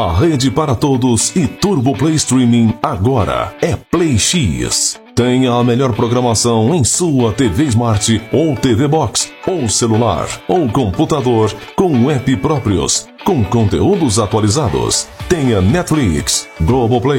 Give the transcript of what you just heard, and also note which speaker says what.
Speaker 1: A rede para todos e Turbo Play Streaming agora é Play X. Tenha a melhor programação em sua TV Smart ou TV Box, ou celular, ou computador, com app próprios, com conteúdos atualizados. Tenha Netflix, Globoplay,